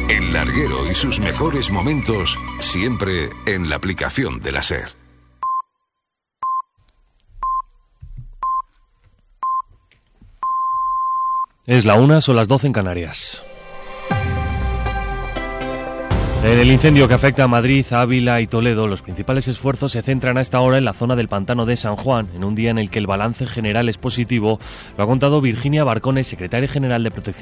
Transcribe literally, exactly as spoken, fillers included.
El larguero y sus mejores momentos siempre en la aplicación de la SER. Es la una, son las doce en Canarias. En el incendio que afecta a Madrid, Ávila y Toledo, los principales esfuerzos se centran a esta hora en la zona del pantano de San Juan, en un día en el que el balance general es positivo. Lo ha contado Virginia Barcones, secretaria general de Protección